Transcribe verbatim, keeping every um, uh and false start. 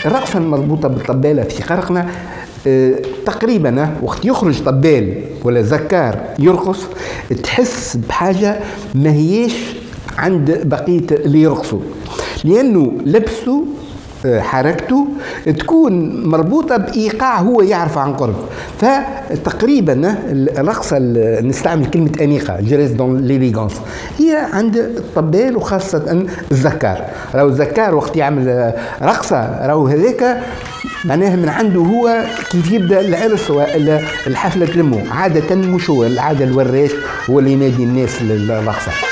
الرقصة المربوطة بالطبالة في خرقنا أه تقريبا وقت يخرج طبال ولا زكار يرقص تحس بحاجة ما هيش عند بقية اللي يرقصوا، لأنه لبسه حركته تكون مربوطة بإيقاع هو يعرف عن قرب. فتقريبا الرقصة نستعمل كلمة أنيقة جريس دون ليليغانس هي عند الطبال وخاصة الزكار. راهو الزكار وقت يعمل رقصة راهو هذاك معناها من عنده هو كيف يبدا العرس والحفلة تلمو، عادة مش هو العادة الوراش هو اللي ينادي الناس للرقصة.